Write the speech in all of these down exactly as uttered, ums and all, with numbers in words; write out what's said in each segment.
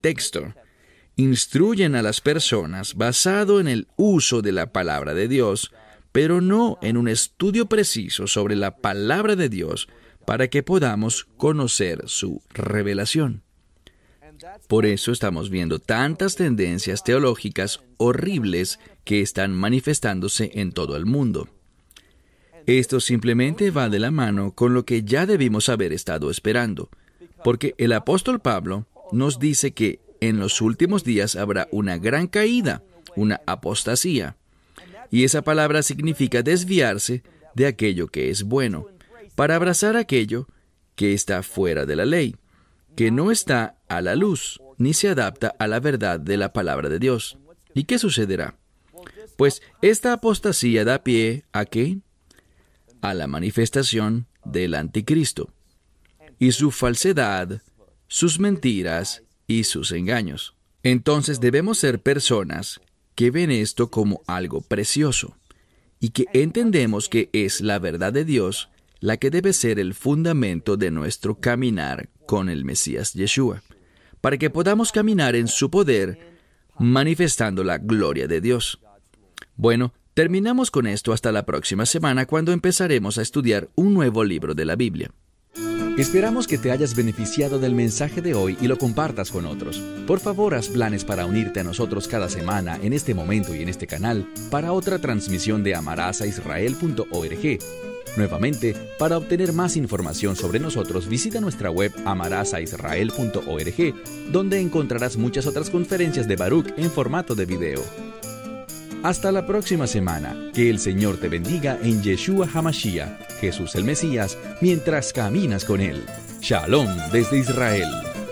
texto instruyen a las personas basado en el uso de la palabra de Dios, pero no en un estudio preciso sobre la palabra de Dios para que podamos conocer su revelación. Por eso estamos viendo tantas tendencias teológicas horribles que están manifestándose en todo el mundo. Esto simplemente va de la mano con lo que ya debimos haber estado esperando, porque el apóstol Pablo nos dice que en los últimos días habrá una gran caída, una apostasía. Y esa palabra significa desviarse de aquello que es bueno, para abrazar aquello que está fuera de la ley, que no está a la luz, ni se adapta a la verdad de la palabra de Dios. ¿Y qué sucederá? Pues esta apostasía da pie ¿a qué? A la manifestación del anticristo, y su falsedad, sus mentiras y sus engaños. Entonces debemos ser personas que ven esto como algo precioso, y que entendemos que es la verdad de Dios la que debe ser el fundamento de nuestro caminar con el Mesías Yeshua, para que podamos caminar en su poder, manifestando la gloria de Dios. Bueno, terminamos con esto hasta la próxima semana, cuando empezaremos a estudiar un nuevo libro de la Biblia. Esperamos que te hayas beneficiado del mensaje de hoy y lo compartas con otros. Por favor, haz planes para unirte a nosotros cada semana en este momento y en este canal para otra transmisión de amarás a israel punto org. Nuevamente, para obtener más información sobre nosotros, visita nuestra web amarás a israel punto org, donde encontrarás muchas otras conferencias de Baruch en formato de video. Hasta la próxima semana. Que el Señor te bendiga en Yeshua HaMashiach, Jesús el Mesías, mientras caminas con Él. Shalom desde Israel.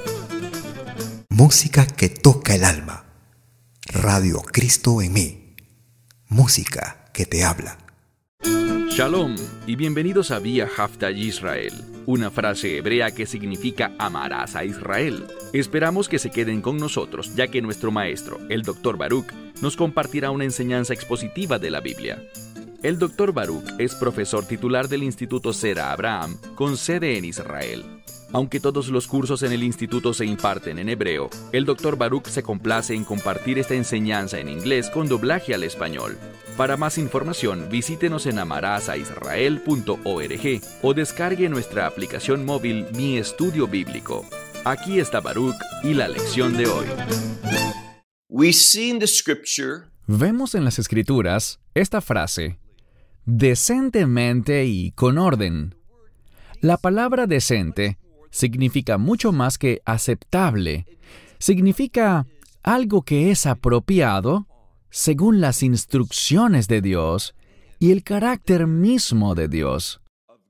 Música que toca el alma. Radio Cristo en mí. Música que te habla. Shalom y bienvenidos a Vía Haftaj Israel, una frase hebrea que significa amarás a Israel. Esperamos que se queden con nosotros, ya que nuestro maestro, el doctor Baruch, nos compartirá una enseñanza expositiva de la Biblia. El doctor Baruch es profesor titular del Instituto Sera Abraham, con sede en Israel. Aunque todos los cursos en el instituto se imparten en hebreo, el doctor Baruch se complace en compartir esta enseñanza en inglés con doblaje al español. Para más información, visítenos en amarás a israel punto org o descargue nuestra aplicación móvil Mi Estudio Bíblico. Aquí está Baruch y la lección de hoy. We see in the scripture Vemos en las Escrituras esta frase, decentemente y con orden. La palabra decente significa mucho más que aceptable. Significa algo que es apropiado según las instrucciones de Dios y el carácter mismo de Dios.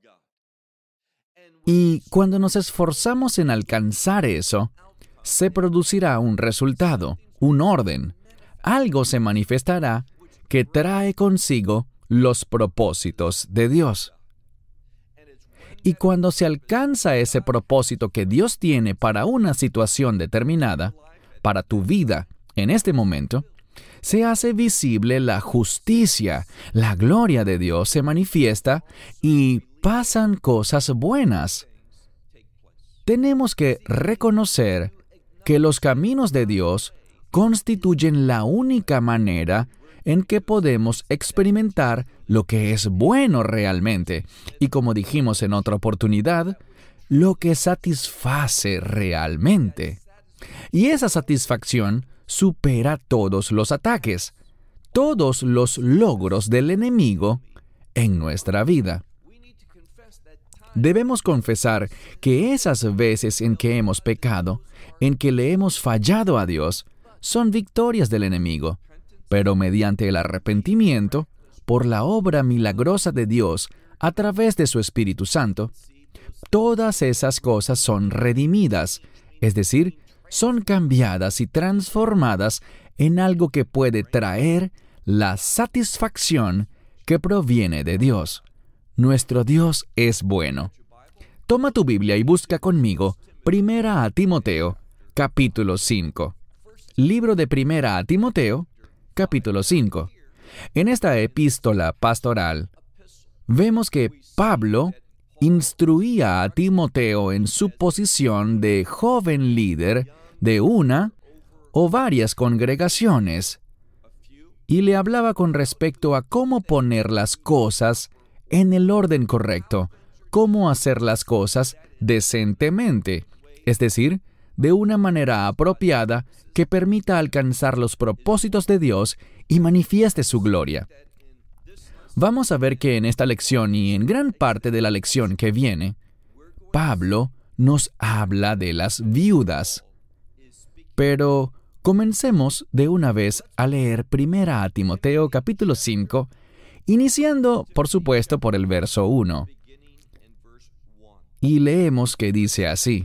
Y cuando nos esforzamos en alcanzar eso, se producirá un resultado, un orden. Algo se manifestará que trae consigo los propósitos de Dios. Y cuando se alcanza ese propósito que Dios tiene para una situación determinada, para tu vida en este momento, se hace visible la justicia, la gloria de Dios se manifiesta y pasan cosas buenas. Tenemos que reconocer que los caminos de Dios constituyen la única manera en que podemos experimentar lo que es bueno realmente, y como dijimos en otra oportunidad, lo que satisface realmente. Y esa satisfacción supera todos los ataques, todos los logros del enemigo en nuestra vida. Debemos confesar que esas veces en que hemos pecado, en que le hemos fallado a Dios, son victorias del enemigo, pero mediante el arrepentimiento, por la obra milagrosa de Dios a través de su Espíritu Santo, todas esas cosas son redimidas, es decir, son cambiadas y transformadas en algo que puede traer la satisfacción que proviene de Dios. Nuestro Dios es bueno. Toma tu Biblia y busca conmigo Primera a Timoteo, capítulo cinco. Libro de Primera a Timoteo, capítulo cinco. En esta epístola pastoral, vemos que Pablo instruía a Timoteo en su posición de joven líder de una o varias congregaciones, y le hablaba con respecto a cómo poner las cosas en el orden correcto, cómo hacer las cosas decentemente, es decir, de una manera apropiada que permita alcanzar los propósitos de Dios y manifieste su gloria. Vamos a ver que en esta lección y en gran parte de la lección que viene, Pablo nos habla de las viudas. Pero comencemos de una vez a leer Primera a Timoteo capítulo cinco, iniciando, por supuesto, por el verso uno. Y leemos que dice así: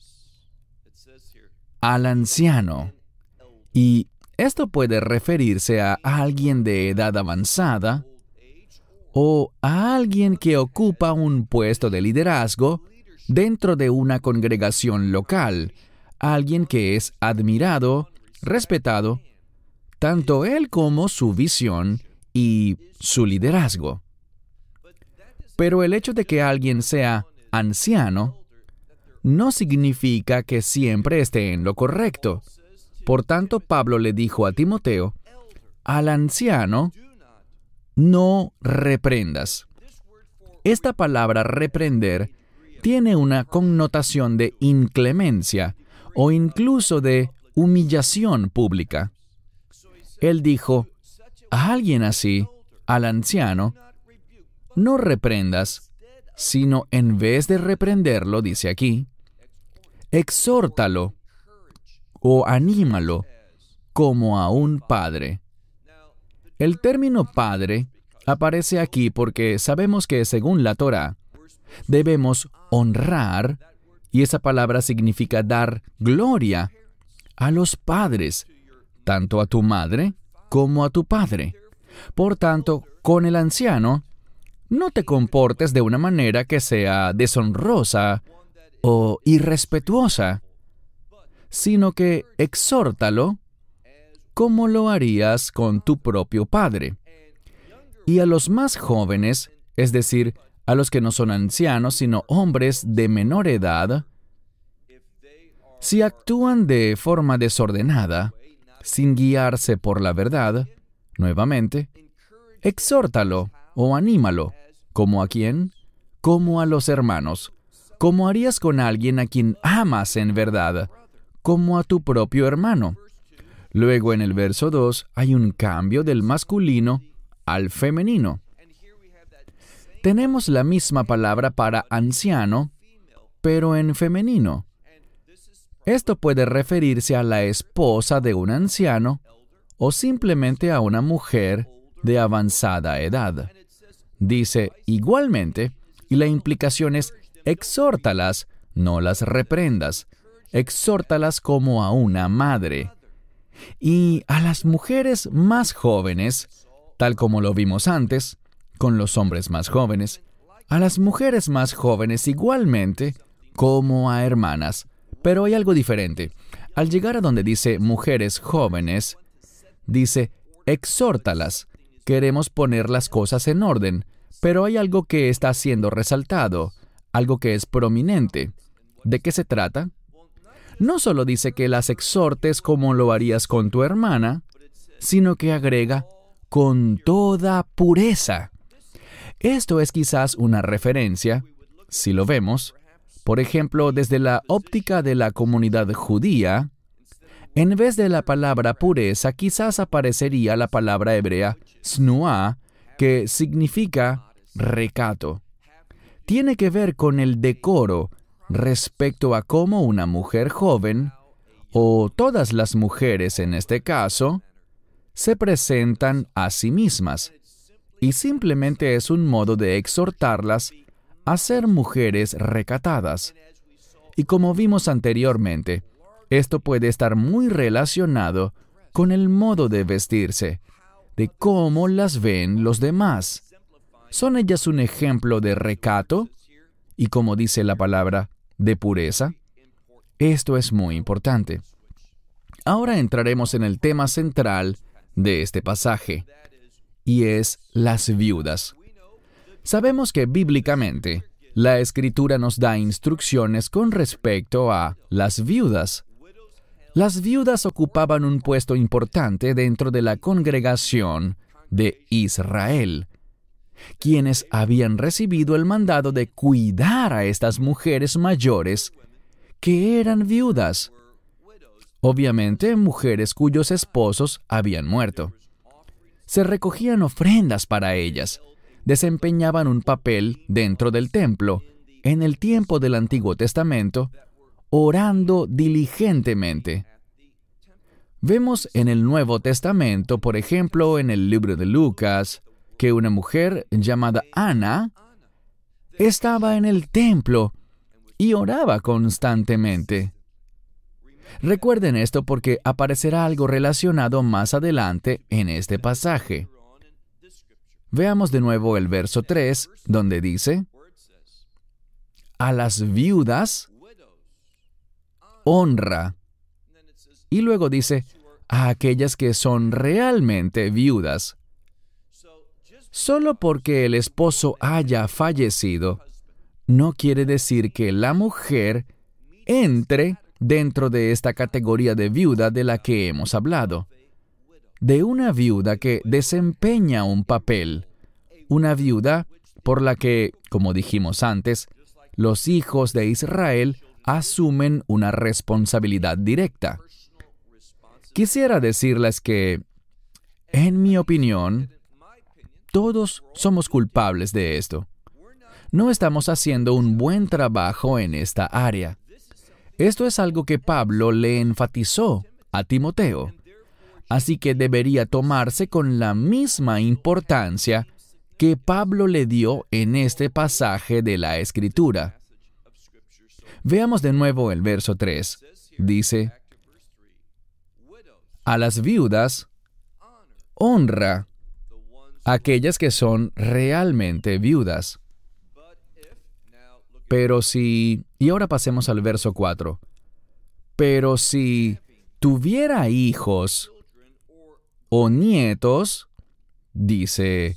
al anciano. Y esto puede referirse a alguien de edad avanzada o a alguien que ocupa un puesto de liderazgo dentro de una congregación local, alguien que es admirado, respetado, tanto él como su visión y su liderazgo. Pero el hecho de que alguien sea anciano no significa que siempre esté en lo correcto. Por tanto, Pablo le dijo a Timoteo, al anciano, no reprendas. Esta palabra reprender tiene una connotación de inclemencia o incluso de humillación pública. Él dijo, a alguien así, al anciano, no reprendas, sino en vez de reprenderlo, dice aquí, exhórtalo o anímalo como a un padre. El término padre aparece aquí porque sabemos que según la Torá, debemos honrar, y esa palabra significa dar gloria a los padres, tanto a tu madre como a tu padre. Por tanto, con el anciano, no te comportes de una manera que sea deshonrosa o irrespetuosa, sino que exhórtalo como lo harías con tu propio padre. Y a los más jóvenes, es decir, a los que no son ancianos, sino hombres de menor edad, si actúan de forma desordenada, sin guiarse por la verdad, nuevamente, exhórtalo o anímalo, ¿como a quién? Como a los hermanos, como harías con alguien a quien amas en verdad, como a tu propio hermano. Luego en el verso dos hay un cambio del masculino al femenino. Tenemos la misma palabra para anciano, pero en femenino. Esto puede referirse a la esposa de un anciano o simplemente a una mujer de avanzada edad. Dice igualmente, y la implicación es exhórtalas, no las reprendas. Exhórtalas como a una madre. Y a las mujeres más jóvenes, tal como lo vimos antes, con los hombres más jóvenes, a las mujeres más jóvenes igualmente como a hermanas. Pero hay algo diferente. Al llegar a donde dice mujeres jóvenes, dice exhórtalas. Queremos poner las cosas en orden, pero hay algo que está siendo resaltado, algo que es prominente. ¿De qué se trata? No solo dice que las exhortes como lo harías con tu hermana, sino que agrega con toda pureza. Esto es quizás una referencia, si lo vemos, por ejemplo, desde la óptica de la comunidad judía, en vez de la palabra pureza, quizás aparecería la palabra hebrea snuá, que significa recato. Tiene que ver con el decoro respecto a cómo una mujer joven, o todas las mujeres en este caso, se presentan a sí mismas, y simplemente es un modo de exhortarlas a ser mujeres recatadas. Y como vimos anteriormente, esto puede estar muy relacionado con el modo de vestirse, de cómo las ven los demás. ¿Son ellas un ejemplo de recato? Y como dice la palabra, de pureza. Esto es muy importante. Ahora entraremos en el tema central de este pasaje, y es las viudas. Sabemos que bíblicamente la Escritura nos da instrucciones con respecto a las viudas. Las viudas ocupaban un puesto importante dentro de la congregación de Israel, quienes habían recibido el mandado de cuidar a estas mujeres mayores que eran viudas. Obviamente, mujeres cuyos esposos habían muerto. Se recogían ofrendas para ellas. Desempeñaban un papel dentro del templo, en el tiempo del Antiguo Testamento, orando diligentemente. Vemos en el Nuevo Testamento, por ejemplo, en el libro de Lucas, que una mujer llamada Ana estaba en el templo y oraba constantemente. Recuerden esto porque aparecerá algo relacionado más adelante en este pasaje. Veamos de nuevo el verso tres, donde dice: a las viudas honra. Y luego dice, a aquellas que son realmente viudas. Solo porque el esposo haya fallecido, no quiere decir que la mujer entre dentro de esta categoría de viuda de la que hemos hablado. De una viuda que desempeña un papel. Una viuda por la que, como dijimos antes, los hijos de Israel asumen una responsabilidad directa. Quisiera decirles que, en mi opinión, todos somos culpables de esto. No estamos haciendo un buen trabajo en esta área. Esto es algo que Pablo le enfatizó a Timoteo, así que debería tomarse con la misma importancia que Pablo le dio en este pasaje de la Escritura. Veamos de nuevo el verso tres. Dice, a las viudas honra, aquellas que son realmente viudas. Pero si... Y ahora pasemos al verso cuatro. Pero si tuviera hijos o nietos, dice,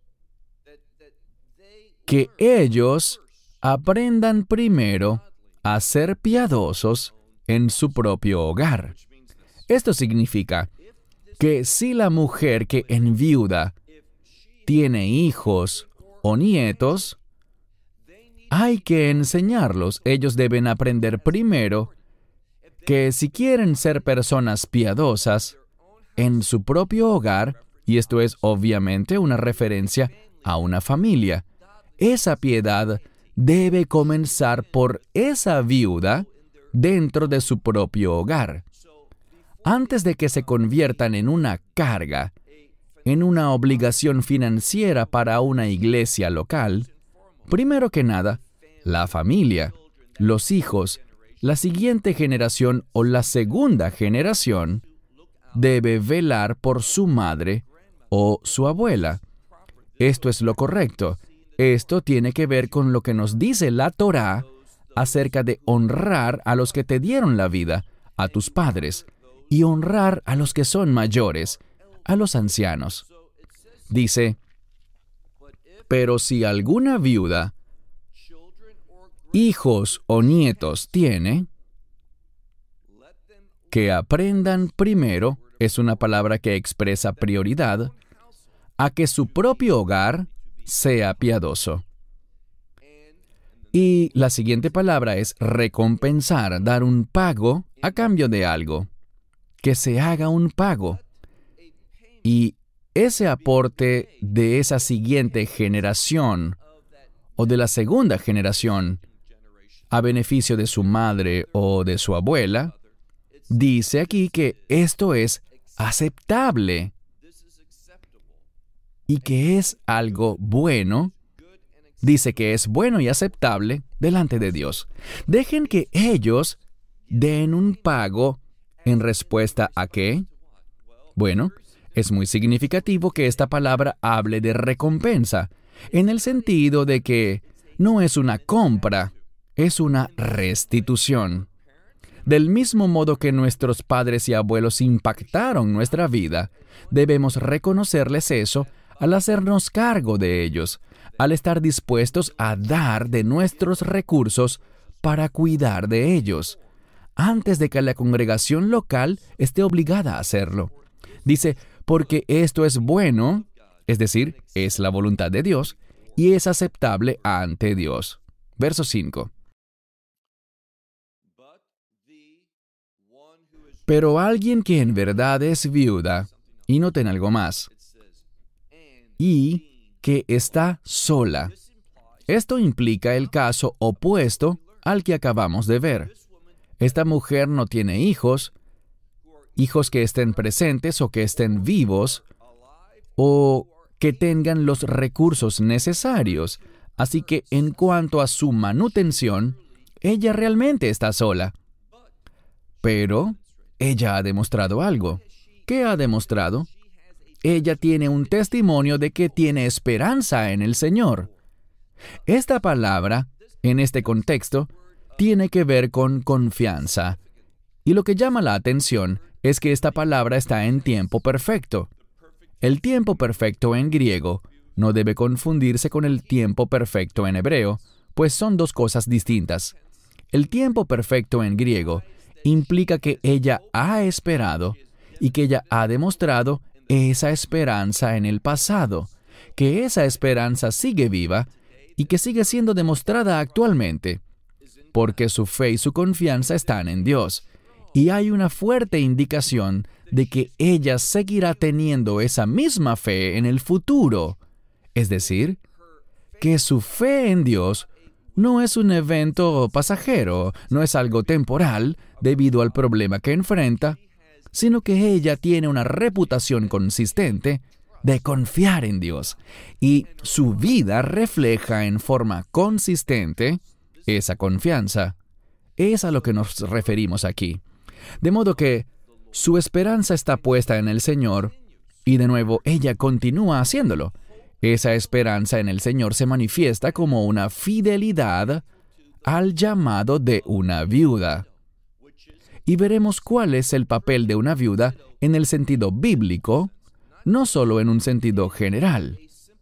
que ellos aprendan primero a ser piadosos en su propio hogar. Esto significa que si la mujer que enviuda tiene hijos o nietos, hay que enseñarlos. Ellos deben aprender primero que si quieren ser personas piadosas en su propio hogar, y esto es obviamente una referencia a una familia, esa piedad debe comenzar por esa viuda dentro de su propio hogar. Antes de que se conviertan en una carga, en una obligación financiera para una iglesia local, primero que nada, la familia, los hijos, la siguiente generación o la segunda generación debe velar por su madre o su abuela. Esto es lo correcto. Esto tiene que ver con lo que nos dice la Torá acerca de honrar a los que te dieron la vida, a tus padres, y honrar a los que son mayores, a los ancianos. Dice, pero si alguna viuda, hijos o nietos tiene, que aprendan primero, es una palabra que expresa prioridad, a que su propio hogar sea piadoso. Y la siguiente palabra es recompensar, dar un pago a cambio de algo. Que se haga un pago. Y ese aporte de esa siguiente generación o de la segunda generación a beneficio de su madre o de su abuela, dice aquí que esto es aceptable y que es algo bueno. Dice que es bueno y aceptable delante de Dios. Dejen que ellos den un pago en respuesta a ¿qué? Bueno, es muy significativo que esta palabra hable de recompensa, en el sentido de que no es una compra, es una restitución. Del mismo modo que nuestros padres y abuelos impactaron nuestra vida, debemos reconocerles eso al hacernos cargo de ellos, al estar dispuestos a dar de nuestros recursos para cuidar de ellos. antes de que la congregación local esté obligada a hacerlo. Dice, porque esto es bueno, es decir, es la voluntad de Dios, y es aceptable ante Dios. Verso cinco. Pero alguien que en verdad es viuda, y noten algo más, y que está sola. Esto implica el caso opuesto al que acabamos de ver. Esta mujer no tiene hijos, hijos que estén presentes o que estén vivos, o que tengan los recursos necesarios. Así que en cuanto a su manutención, ella realmente está sola. Pero ella ha demostrado algo. ¿Qué ha demostrado? Ella tiene un testimonio de que tiene esperanza en el Señor. Esta palabra, en este contexto, tiene que ver con confianza. Y lo que llama la atención es que esta palabra está en tiempo perfecto. El tiempo perfecto en griego no debe confundirse con el tiempo perfecto en hebreo, pues son dos cosas distintas. El tiempo perfecto en griego implica que ella ha esperado y que ella ha demostrado esa esperanza en el pasado, que esa esperanza sigue viva y que sigue siendo demostrada actualmente, porque su fe y su confianza están en Dios. Y hay una fuerte indicación de que ella seguirá teniendo esa misma fe en el futuro. Es decir, que su fe en Dios no es un evento pasajero, no es algo temporal debido al problema que enfrenta, sino que ella tiene una reputación consistente de confiar en Dios. Y su vida refleja en forma consistente esa confianza. Es a lo que nos referimos aquí. De modo que su esperanza está puesta en el Señor, y de nuevo ella continúa haciéndolo. Esa esperanza en el Señor se manifiesta como una fidelidad al llamado de una viuda. Y veremos cuál es el papel de una viuda en el sentido bíblico, no solo en un sentido general.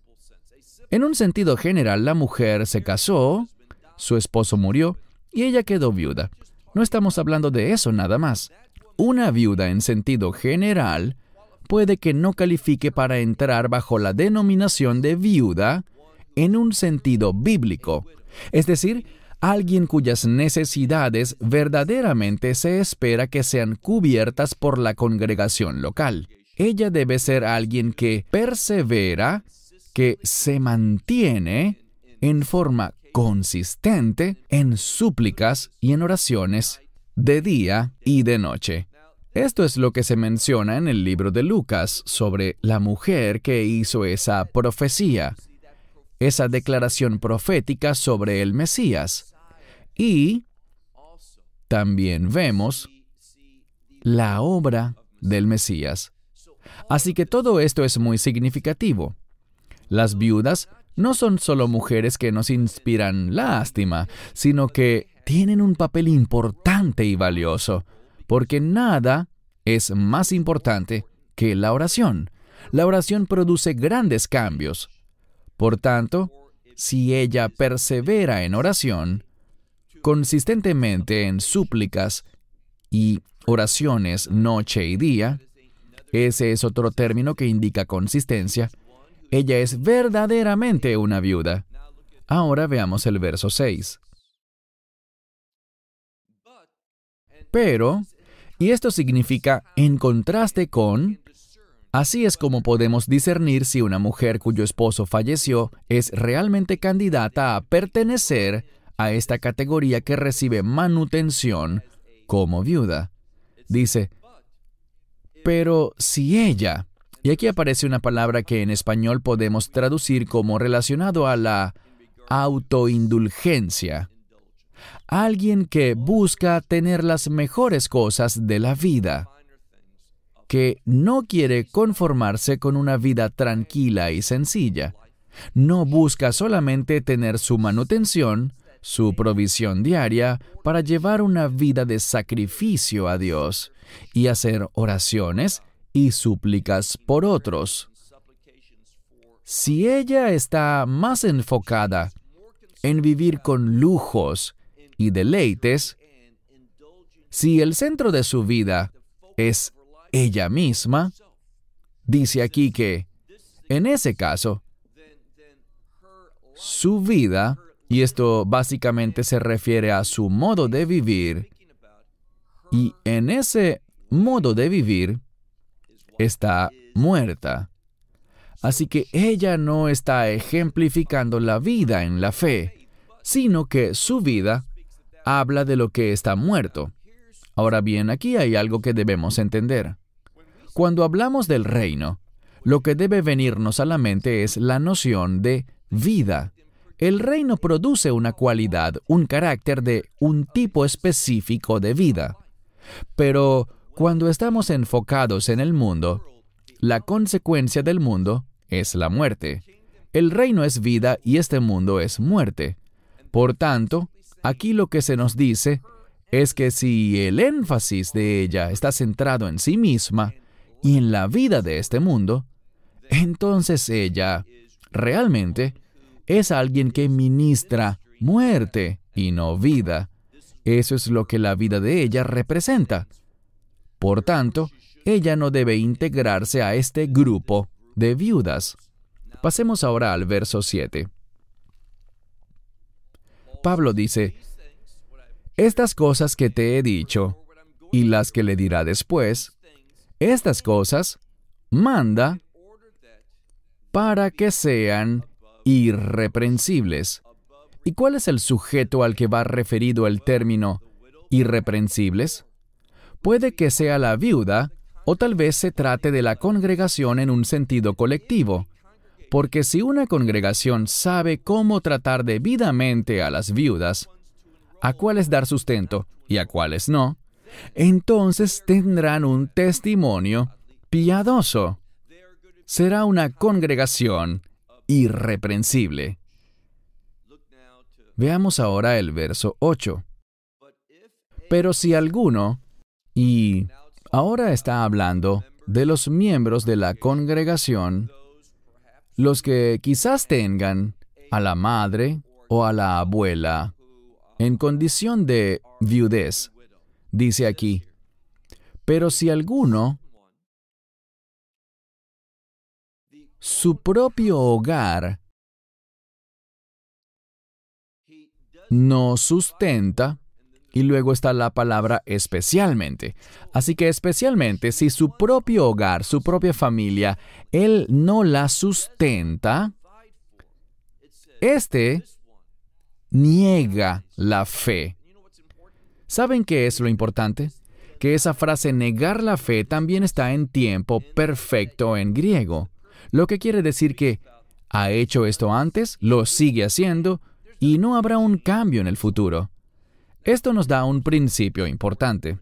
En un sentido general, la mujer se casó, su esposo murió, y ella quedó viuda. No estamos hablando de eso nada más. Una viuda en sentido general puede que no califique para entrar bajo la denominación de viuda en un sentido bíblico. Es decir, alguien cuyas necesidades verdaderamente se espera que sean cubiertas por la congregación local. Ella debe ser alguien que persevera, que se mantiene en forma consistente en súplicas y en oraciones de día y de noche. Esto es lo que se menciona en el libro de Lucas sobre la mujer que hizo esa profecía, esa declaración profética sobre el Mesías. Y también vemos la obra del Mesías. Así que todo esto es muy significativo. Las viudas no son solo mujeres que nos inspiran lástima, sino que tienen un papel importante y valioso, porque nada es más importante que la oración. La oración produce grandes cambios. Por tanto, si ella persevera en oración, consistentemente en súplicas y oraciones noche y día, ese es otro término que indica consistencia, ella es verdaderamente una viuda. Ahora veamos el verso seis. Pero, y esto significa en contraste con, así es como podemos discernir si una mujer cuyo esposo falleció es realmente candidata a pertenecer a esta categoría que recibe manutención como viuda. Dice, pero si ella, y aquí aparece una palabra que en español podemos traducir como relacionado a la autoindulgencia. Alguien que busca tener las mejores cosas de la vida, que no quiere conformarse con una vida tranquila y sencilla. No busca solamente tener su manutención, su provisión diaria, para llevar una vida de sacrificio a Dios y hacer oraciones y súplicas por otros. Si ella está más enfocada en vivir con lujos y deleites, Si el centro de su vida es ella misma, dice aquí que, en ese caso, su vida, y esto básicamente se refiere a su modo de vivir, y en ese modo de vivir está muerta. Así que ella no está ejemplificando la vida en la fe, sino que su vida habla de lo que está muerto. Ahora bien, aquí hay algo que debemos entender. Cuando hablamos del reino, lo que debe venirnos a la mente es la noción de vida. El reino produce una cualidad, un carácter de un tipo específico de vida. Pero cuando estamos enfocados en el mundo, la consecuencia del mundo es la muerte. El reino es vida y este mundo es muerte. Por tanto, aquí lo que se nos dice es que si el énfasis de ella está centrado en sí misma y en la vida de este mundo, entonces ella realmente es alguien que ministra muerte y no vida. Eso es lo que la vida de ella representa. Por tanto, ella no debe integrarse a este grupo de viudas. Pasemos ahora al verso siete. Pablo dice, estas cosas que te he dicho, y las que le dirá después, estas cosas manda para que sean irreprensibles. ¿Y cuál es el sujeto al que va referido el término irreprensibles? Puede que sea la viuda, o tal vez se trate de la congregación en un sentido colectivo, porque si una congregación sabe cómo tratar debidamente a las viudas, a cuáles dar sustento y a cuáles no, entonces tendrán un testimonio piadoso. Será una congregación irreprensible. Veamos ahora el verso ocho. Pero si alguno, y ahora está hablando de los miembros de la congregación, los que quizás tengan a la madre o a la abuela en condición de viudez, dice aquí, pero si alguno, su propio hogar no sustenta, y luego está la palabra especialmente. Así que especialmente si su propio hogar, su propia familia, él no la sustenta, este niega la fe. ¿Saben qué es lo importante? Que esa frase negar la fe también está en tiempo perfecto en griego, lo que quiere decir que ha hecho esto antes, lo sigue haciendo, y no habrá un cambio en el futuro. Esto nos da un principio importante.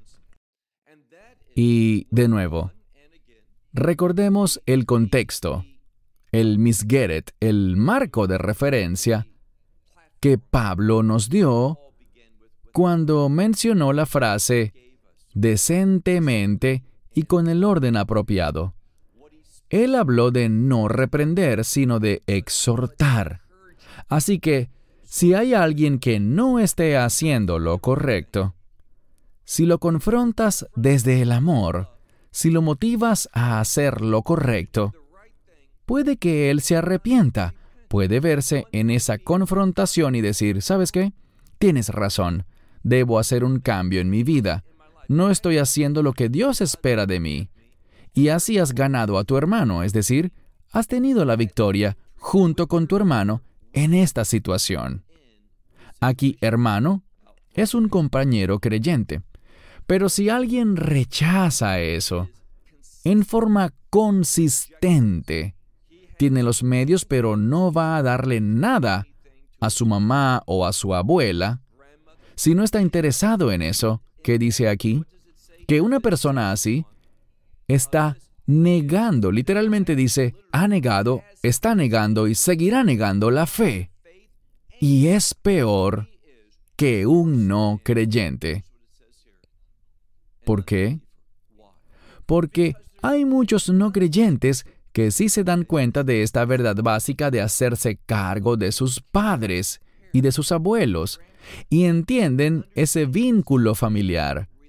Y, de nuevo, recordemos el contexto, el misgeret, el marco de referencia que Pablo nos dio cuando mencionó la frase decentemente y con el orden apropiado. Él habló de no reprender, sino de exhortar. Así que, si hay alguien que no esté haciendo lo correcto, si lo confrontas desde el amor, si lo motivas a hacer lo correcto, puede que él se arrepienta, puede verse en esa confrontación y decir, ¿sabes qué? Tienes razón, debo hacer un cambio en mi vida, no estoy haciendo lo que Dios espera de mí. Y así has ganado a tu hermano, es decir, has tenido la victoria junto con tu hermano en esta situación. Aquí, hermano, es un compañero creyente. Pero si alguien rechaza eso, en forma consistente, tiene los medios pero no va a darle nada a su mamá o a su abuela, si no está interesado en eso, ¿qué dice aquí? Que una persona así está negando, literalmente dice, ha negado, está negando y seguirá negando la fe. Y es peor que un no creyente. ¿Por qué? Porque hay muchos no creyentes que sí se dan cuenta de esta verdad básica de hacerse cargo de sus padres y de sus abuelos, y entienden ese vínculo familiar,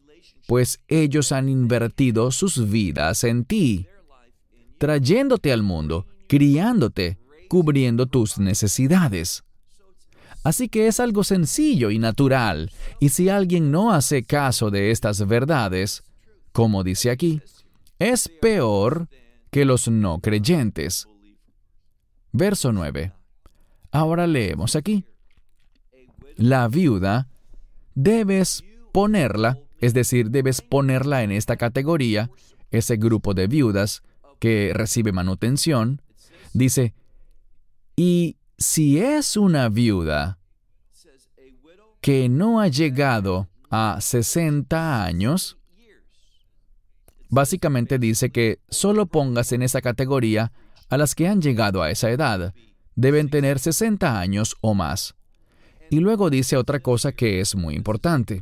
pues ellos han invertido sus vidas en ti, trayéndote al mundo, criándote, cubriendo tus necesidades. Así que es algo sencillo y natural, y si alguien no hace caso de estas verdades, como dice aquí, es peor que los no creyentes. Verso nueve. Ahora leemos aquí. La viuda, debes ponerla, es decir, debes ponerla en esta categoría, ese grupo de viudas que recibe manutención, dice, y si es una viuda que no ha llegado a sesenta años, básicamente dice que solo pongas en esa categoría a las que han llegado a esa edad. Deben tener sesenta años o más. Y luego dice otra cosa que es muy importante.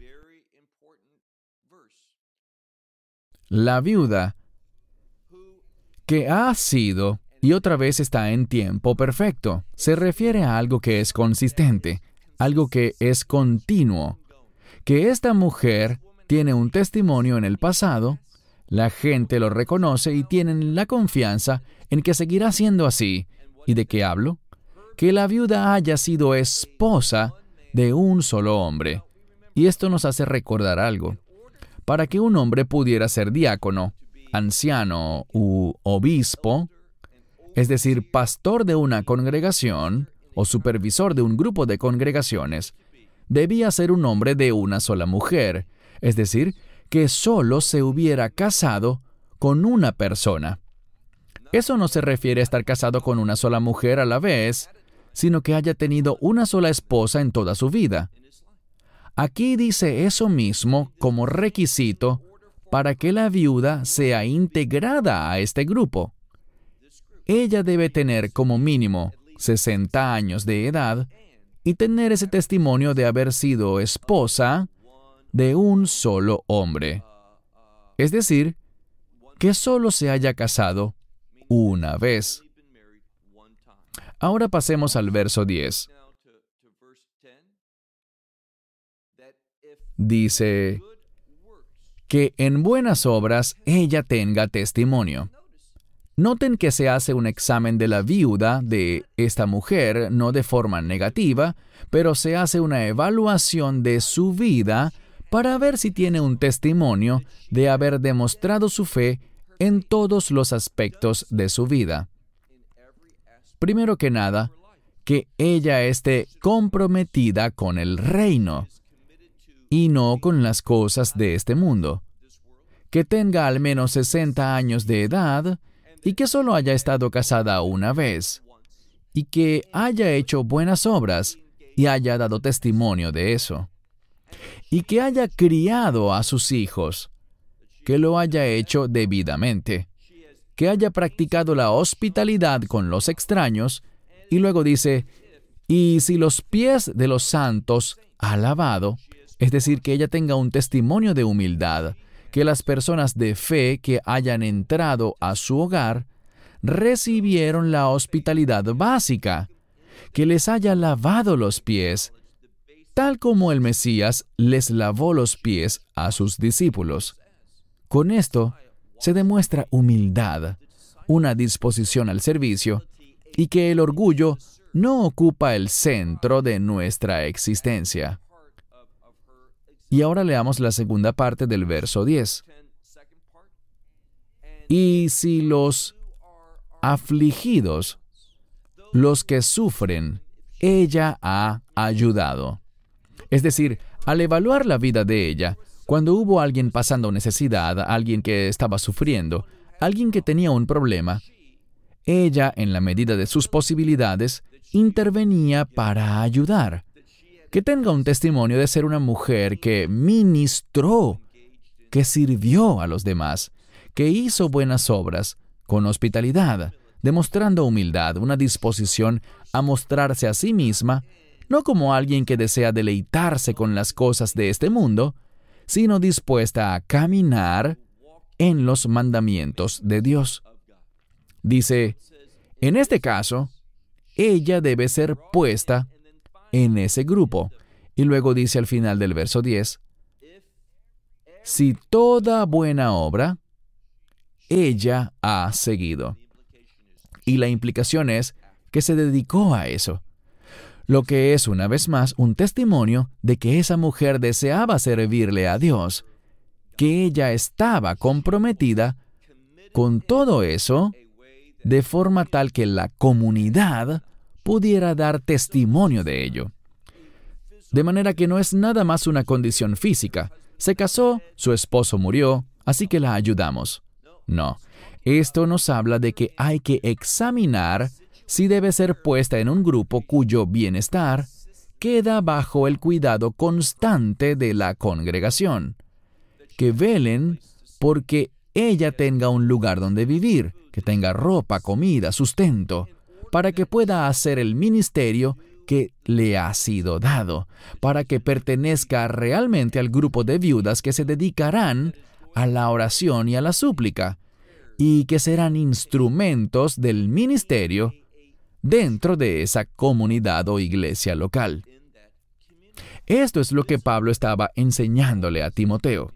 La viuda que ha sido y otra vez está en tiempo perfecto, se refiere a algo que es consistente, algo que es continuo, que esta mujer tiene un testimonio en el pasado, la gente lo reconoce y tienen la confianza en que seguirá siendo así. ¿Y de qué hablo? Que la viuda haya sido esposa de un solo hombre. Y esto nos hace recordar algo. Para que un hombre pudiera ser diácono, anciano u obispo, es decir, pastor de una congregación o supervisor de un grupo de congregaciones, debía ser un hombre de una sola mujer, es decir, que solo se hubiera casado con una persona. Eso no se refiere a estar casado con una sola mujer a la vez, sino que haya tenido una sola esposa en toda su vida. Aquí dice eso mismo como requisito para que la viuda sea integrada a este grupo. Ella debe tener como mínimo sesenta años de edad y tener ese testimonio de haber sido esposa de un solo hombre. Es decir, que solo se haya casado una vez. Ahora pasemos al verso diez. Dice que en buenas obras ella tenga testimonio. Noten que se hace un examen de la viuda de esta mujer, no de forma negativa, pero se hace una evaluación de su vida para ver si tiene un testimonio de haber demostrado su fe en todos los aspectos de su vida. Primero que nada, que ella esté comprometida con el reino y no con las cosas de este mundo. Que tenga al menos sesenta años de edad y que solo haya estado casada una vez, y que haya hecho buenas obras y haya dado testimonio de eso, y que haya criado a sus hijos, que lo haya hecho debidamente, que haya practicado la hospitalidad con los extraños, y luego dice, y si los pies de los santos ha lavado, es decir, que ella tenga un testimonio de humildad, que las personas de fe que hayan entrado a su hogar recibieron la hospitalidad básica, que les haya lavado los pies, tal como el Mesías les lavó los pies a sus discípulos. Con esto se demuestra humildad, una disposición al servicio, y que el orgullo no ocupa el centro de nuestra existencia. Y ahora leamos la segunda parte del verso diez. Y si los afligidos, los que sufren, ella ha ayudado. Es decir, al evaluar la vida de ella, cuando hubo alguien pasando necesidad, alguien que estaba sufriendo, alguien que tenía un problema, ella, en la medida de sus posibilidades, intervenía para ayudar. Que tenga un testimonio de ser una mujer que ministró, que sirvió a los demás, que hizo buenas obras, con hospitalidad, demostrando humildad, una disposición a mostrarse a sí misma, no como alguien que desea deleitarse con las cosas de este mundo, sino dispuesta a caminar en los mandamientos de Dios. Dice, en este caso, ella debe ser puesta en ese grupo. Y luego dice al final del verso diez, si toda buena obra ella ha seguido. Y la implicación es que se dedicó a eso, lo que es una vez más un testimonio de que esa mujer deseaba servirle a Dios, que ella estaba comprometida con todo eso, de forma tal que la comunidad pudiera dar testimonio de ello. De manera que no es nada más una condición física. Se casó, su esposo murió, así que la ayudamos. No, esto nos habla de que hay que examinar si debe ser puesta en un grupo cuyo bienestar queda bajo el cuidado constante de la congregación. Que velen porque ella tenga un lugar donde vivir, que tenga ropa, comida, sustento, para que pueda hacer el ministerio que le ha sido dado, para que pertenezca realmente al grupo de viudas que se dedicarán a la oración y a la súplica, y que serán instrumentos del ministerio dentro de esa comunidad o iglesia local. Esto es lo que Pablo estaba enseñándole a Timoteo.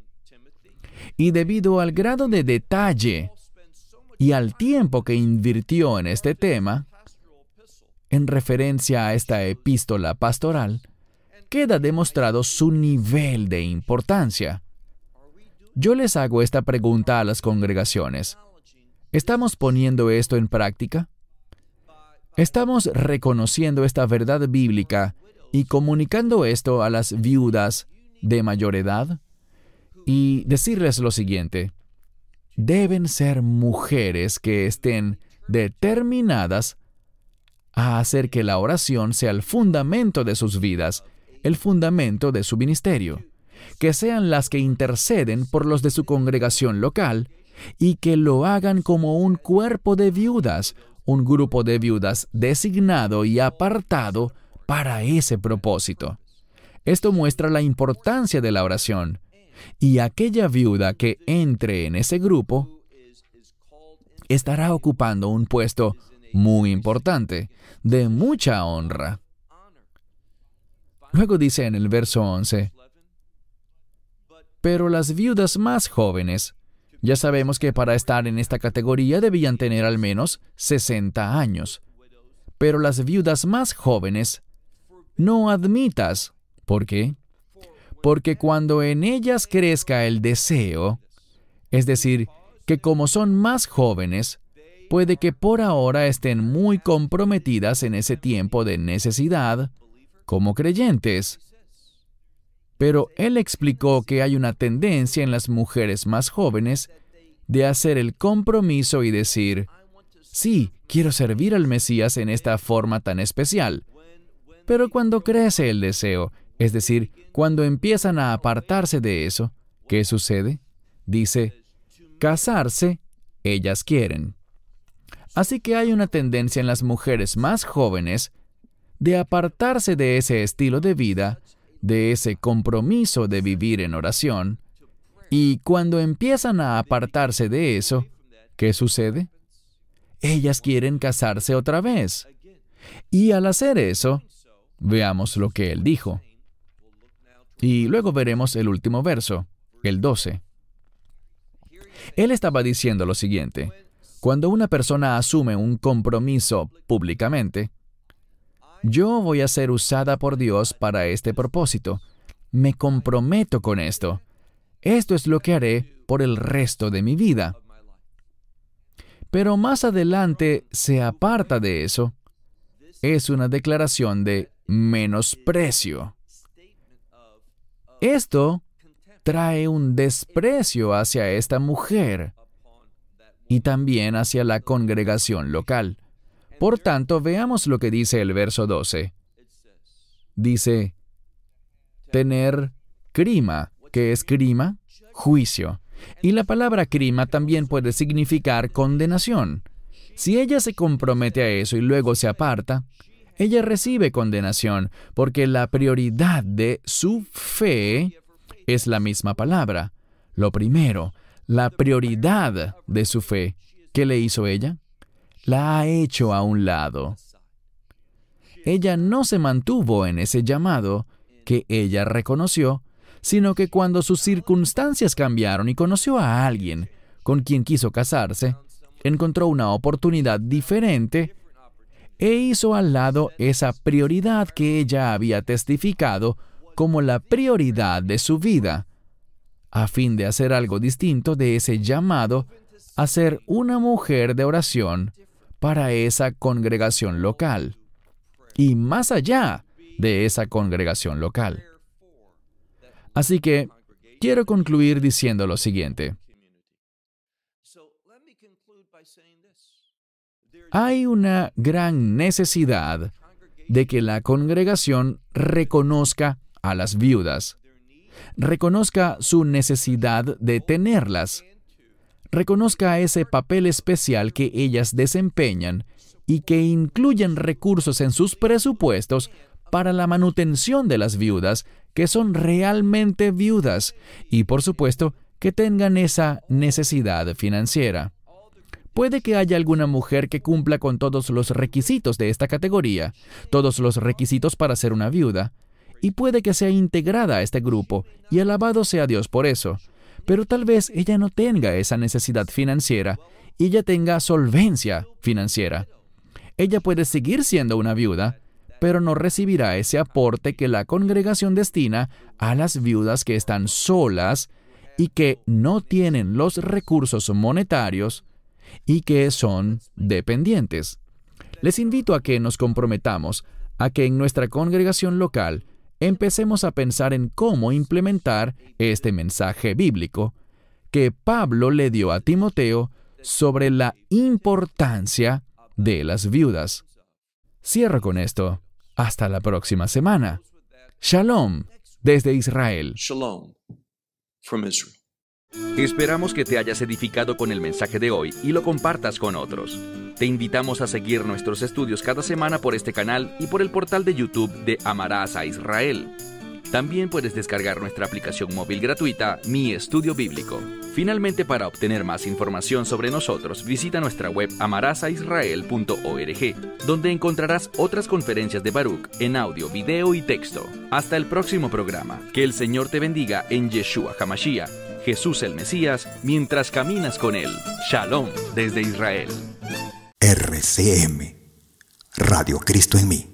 Y debido al grado de detalle y al tiempo que invirtió en este tema, en referencia a esta epístola pastoral, queda demostrado su nivel de importancia. Yo les hago esta pregunta a las congregaciones. ¿Estamos poniendo esto en práctica? ¿Estamos reconociendo esta verdad bíblica y comunicando esto a las viudas de mayor edad? Y decirles lo siguiente: deben ser mujeres que estén determinadas a hacer que la oración sea el fundamento de sus vidas, el fundamento de su ministerio, que sean las que interceden por los de su congregación local y que lo hagan como un cuerpo de viudas, un grupo de viudas designado y apartado para ese propósito. Esto muestra la importancia de la oración, y aquella viuda que entre en ese grupo estará ocupando un puesto muy importante, de mucha honra. Luego dice en el verso once, pero las viudas más jóvenes, ya sabemos que para estar en esta categoría debían tener al menos sesenta años, pero las viudas más jóvenes no admitas. ¿Por qué? Porque cuando en ellas crezca el deseo, es decir, que como son más jóvenes, puede que por ahora estén muy comprometidas en ese tiempo de necesidad como creyentes. Pero él explicó que hay una tendencia en las mujeres más jóvenes de hacer el compromiso y decir, sí, quiero servir al Mesías en esta forma tan especial. Pero cuando crece el deseo, es decir, cuando empiezan a apartarse de eso, ¿qué sucede? Dice, casarse, ellas quieren. Así que hay una tendencia en las mujeres más jóvenes de apartarse de ese estilo de vida, de ese compromiso de vivir en oración, y cuando empiezan a apartarse de eso, ¿qué sucede? Ellas quieren casarse otra vez. Y al hacer eso, veamos lo que él dijo. Y luego veremos el último verso, el doce. Él estaba diciendo lo siguiente: cuando una persona asume un compromiso públicamente, yo voy a ser usada por Dios para este propósito. Me comprometo con esto. Esto es lo que haré por el resto de mi vida. Pero más adelante se aparta de eso. Es una declaración de menosprecio. Esto trae un desprecio hacia esta mujer y también hacia la congregación local. Por tanto, veamos lo que dice el verso doce. Dice, tener crima. ¿Qué es crima? Juicio. Y la palabra crima también puede significar condenación. Si ella se compromete a eso y luego se aparta, ella recibe condenación, porque la prioridad de su fe es la misma palabra. Lo primero, la prioridad de su fe. ¿Qué le hizo ella? La ha hecho a un lado. Ella no se mantuvo en ese llamado que ella reconoció, sino que cuando sus circunstancias cambiaron y conoció a alguien con quien quiso casarse, encontró una oportunidad diferente e hizo al lado esa prioridad que ella había testificado como la prioridad de su vida, a fin de hacer algo distinto de ese llamado a ser una mujer de oración para esa congregación local, y más allá de esa congregación local. Así que quiero concluir diciendo lo siguiente. Hay una gran necesidad de que la congregación reconozca a las viudas, reconozca su necesidad de tenerlas, reconozca ese papel especial que ellas desempeñan y que incluyen recursos en sus presupuestos para la manutención de las viudas que son realmente viudas y, por supuesto, que tengan esa necesidad financiera. Puede que haya alguna mujer que cumpla con todos los requisitos de esta categoría, todos los requisitos para ser una viuda, y puede que sea integrada a este grupo, y alabado sea Dios por eso. Pero tal vez ella no tenga esa necesidad financiera, y ella tenga solvencia financiera. Ella puede seguir siendo una viuda, pero no recibirá ese aporte que la congregación destina a las viudas que están solas y que no tienen los recursos monetarios y que son dependientes. Les invito a que nos comprometamos a que en nuestra congregación local empecemos a pensar en cómo implementar este mensaje bíblico que Pablo le dio a Timoteo sobre la importancia de las viudas. Cierro con esto. Hasta la próxima semana. Shalom desde Israel. Shalom from Israel. Esperamos que te hayas edificado con el mensaje de hoy y lo compartas con otros. Te invitamos a seguir nuestros estudios cada semana por este canal y por el portal de YouTube de Amarás a Israel. También puedes descargar nuestra aplicación móvil gratuita, Mi Estudio Bíblico. Finalmente, para obtener más información sobre nosotros, visita nuestra web amarás a israel punto org, donde encontrarás otras conferencias de Baruch en audio, video y texto. Hasta el próximo programa. Que el Señor te bendiga en Yeshua HaMashiach, Jesús el Mesías, mientras caminas con Él. Shalom desde Israel. R C M, Radio Cristo en mí.